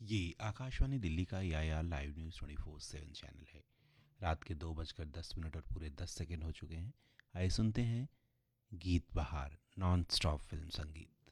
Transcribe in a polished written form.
ये आकाशवाणी दिल्ली का यायार live news 24/7 channel है। रात के 2:10 और पूरे 10 सेकंड हो चुके हैं। आइए सुनते हैं गीत बहार नॉन स्टॉप फिल्म संगीत।